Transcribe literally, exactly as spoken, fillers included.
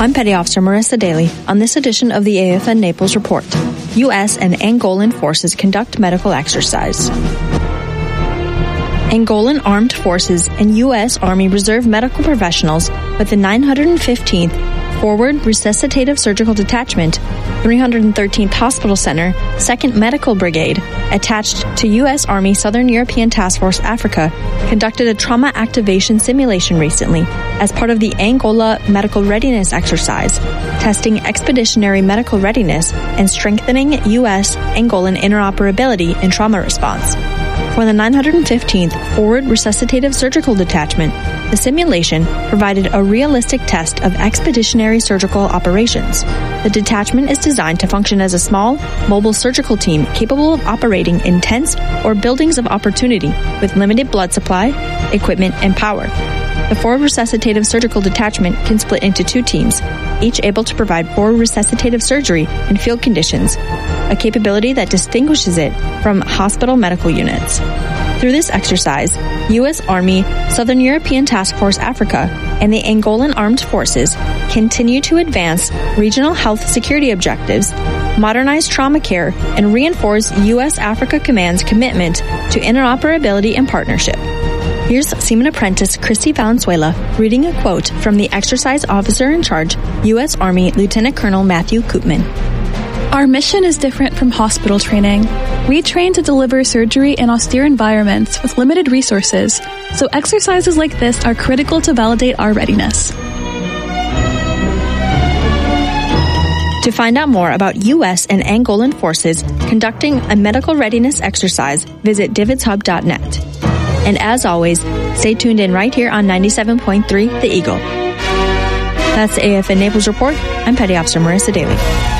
I'm Petty Officer Marissa Daly. On this edition of the A F N Naples Report, U S and Angolan forces conduct medical exercise. Angolan Armed Forces and U S Army Reserve medical professionals with the nine hundred fifteenth Forward Resuscitative Surgical Detachment, three hundred thirteenth Hospital Center, second Medical Brigade, attached to U S Army Southern European Task Force Africa, conducted a trauma activation simulation recently as part of the Angola Medical Readiness Exercise, testing expeditionary medical readiness and strengthening U S Angolan interoperability in trauma response. For the nine hundred fifteenth Forward Resuscitative Surgical Detachment, the simulation provided a realistic test of expeditionary surgical operations. The detachment is designed to function as a small, mobile surgical team capable of operating in tents or buildings of opportunity with limited blood supply, equipment, and power. The Forward Resuscitative Surgical Detachment can split into two teams, each able to provide forward resuscitative surgery in field conditions, a capability that distinguishes it from hospital medical units. Through this exercise, U S Army, Southern European Task Force Africa, and the Angolan Armed Forces continue to advance regional health security objectives, modernize trauma care, and reinforce U S Africa Command's commitment to interoperability and partnership. Here's Seaman Apprentice Christy Valenzuela reading a quote from the Exercise Officer in Charge, U S Army Lieutenant Colonel Matthew Koopman. Our mission is different from hospital training. We train to deliver surgery in austere environments with limited resources, so exercises like this are critical to validate our readiness. To find out more about U S and Angolan forces conducting a medical readiness exercise, visit divots hub dot net. And as always, stay tuned in right here on ninety-seven point three The Eagle. That's the A F N Naples Report. I'm Petty Officer Marissa Daly.